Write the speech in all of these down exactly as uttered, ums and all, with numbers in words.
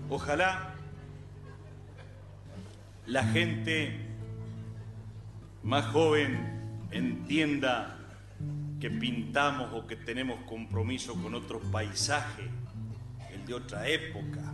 Ojalá la gente más joven entienda que pintamos o que tenemos compromiso con otro paisaje, el de otra época,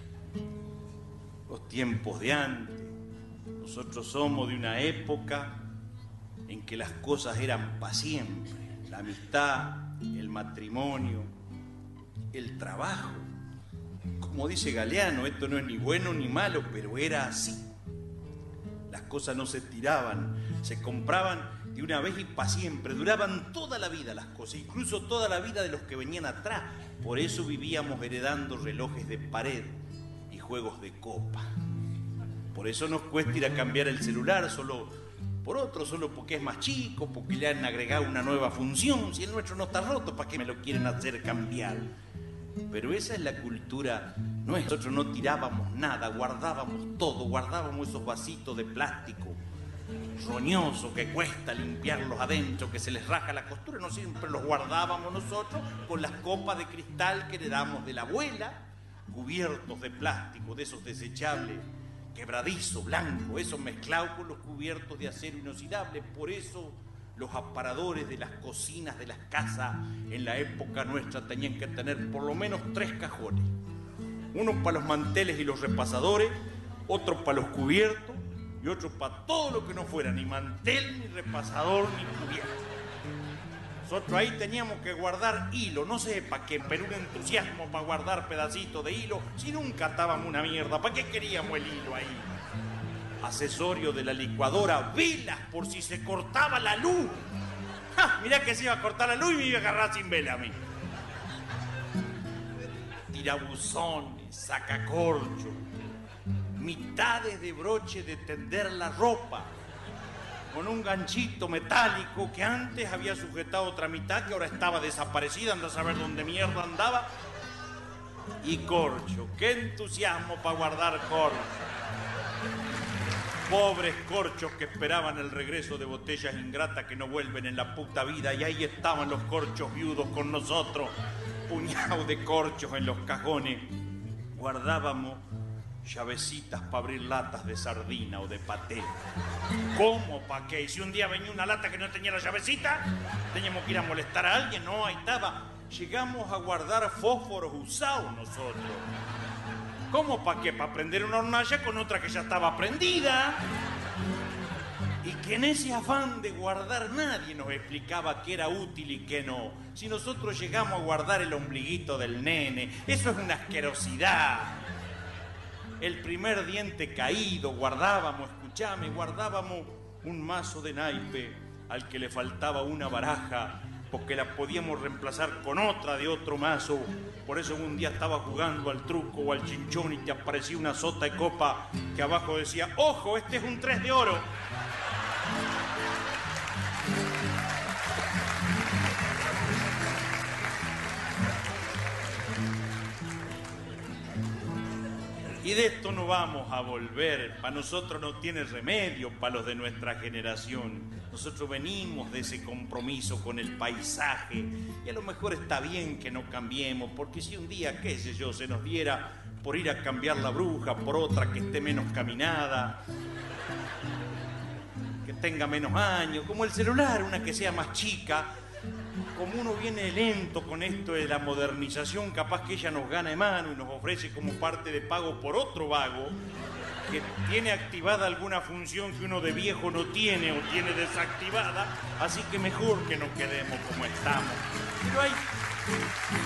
los tiempos de antes. Nosotros somos de una época en que las cosas eran para siempre, la amistad, el matrimonio, el trabajo. Como dice Galeano, esto no es ni bueno ni malo, pero era así. Las cosas no se tiraban, se compraban de una vez y para siempre. Duraban toda la vida las cosas, incluso toda la vida de los que venían atrás. Por eso vivíamos heredando relojes de pared y juegos de copa. Por eso nos cuesta ir a cambiar el celular solo por otro, solo porque es más chico, porque le han agregado una nueva función. Si el nuestro no está roto, ¿para qué me lo quieren hacer cambiar? Pero esa es la cultura nuestra. Nosotros no tirábamos nada, guardábamos todo, guardábamos esos vasitos de plástico roñosos que cuesta limpiarlos adentro, que se les raja la costura. No siempre los guardábamos nosotros con las copas de cristal que heredamos de la abuela, cubiertos de plástico, de esos desechables, quebradizo, blanco, eso mezclado con los cubiertos de acero inoxidable. Por eso los aparadores de las cocinas de las casas en la época nuestra tenían que tener por lo menos tres cajones. Uno para los manteles y los repasadores, otro para los cubiertos y otro para todo lo que no fuera ni mantel, ni repasador, ni cubierto. Nosotros ahí teníamos que guardar hilo, no sé para qué, pero un entusiasmo para guardar pedacitos de hilo, si nunca atábamos una mierda, ¿para qué queríamos el hilo ahí? Accesorio de la licuadora, velas por si se cortaba la luz. ¡Ja! Mirá que se iba a cortar la luz y me iba a agarrar sin vela a mí. Tirabuzones, sacacorcho, mitades de broche de tender la ropa, con un ganchito metálico que antes había sujetado otra mitad que ahora estaba desaparecida, anda a saber dónde mierda andaba. Y corcho, qué entusiasmo para guardar corcho. Pobres corchos que esperaban el regreso de botellas ingratas que no vuelven en la puta vida, y ahí estaban los corchos viudos con nosotros, puñados de corchos en los cajones. Guardábamos llavecitas para abrir latas de sardina o de paté. ¿Cómo? ¿Para qué? Y si un día venía una lata que no tenía la llavecita, teníamos que ir a molestar a alguien. No, ahí estaba. Llegamos a guardar fósforos usados nosotros. ¿Cómo? ¿Para qué? Para prender una hornalla con otra que ya estaba prendida. Y que en ese afán de guardar nadie nos explicaba qué era útil y qué no. Si nosotros llegamos a guardar el ombliguito del nene, eso es una asquerosidad. El primer diente caído, guardábamos, escuchame, guardábamos un mazo de naipe al que le faltaba una baraja, porque la podíamos reemplazar con otra de otro mazo. Por eso un día estaba jugando al truco o al chinchón y te aparecía una sota de copa que abajo decía: ¡ojo, este es un tres de oro! Y de esto no vamos a volver. Para nosotros no tiene remedio, para los de nuestra generación. Nosotros venimos de ese compromiso con el paisaje. Y a lo mejor está bien que no cambiemos, porque si un día, qué sé yo, se nos diera por ir a cambiar la bruja por otra que esté menos caminada, que tenga menos años, como el celular, una que sea más chica. Como uno viene lento con esto de la modernización, capaz que ella nos gana de mano y nos ofrece como parte de pago por otro vago que tiene activada alguna función que uno de viejo no tiene o tiene desactivada, así que mejor que nos quedemos como estamos. Pero hay